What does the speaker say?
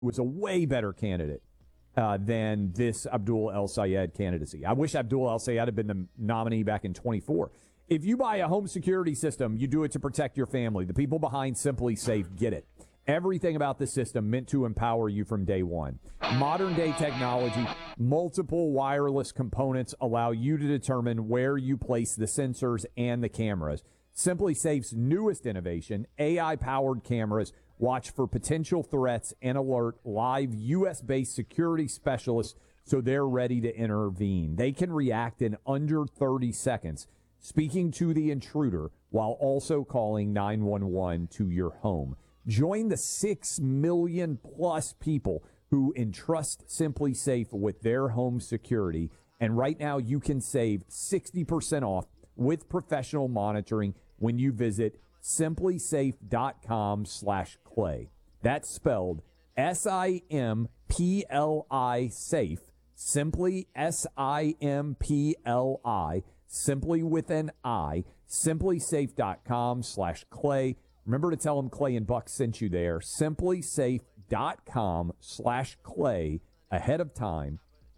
was a way better candidate than this Abdul El Sayed candidacy. I wish Abdul El Sayed had been the nominee back in 24. If you buy a home security system, you do it to protect your family. The people behind Simply Safe get it. Everything about the system meant to empower you from day one. Modern day technology, multiple wireless components allow you to determine where you place the sensors and the cameras. Simply Safe's newest innovation, AI-powered cameras, watch for potential threats and alert live U.S.-based security specialists so they're ready to intervene. They can react in under 30 seconds, speaking to the intruder while also calling 911 to your home. Join the 6 million plus people who entrust Simply Safe with their home security. And right now you can save 60% off with professional monitoring when you visit simplysafe.com/clay. That's spelled SIMPLI safe, simply SIMPLI, simply with an I, simplysafe.com/clay. Remember to tell them Clay and Buck sent you there. Simplysafe.com/clay ahead of time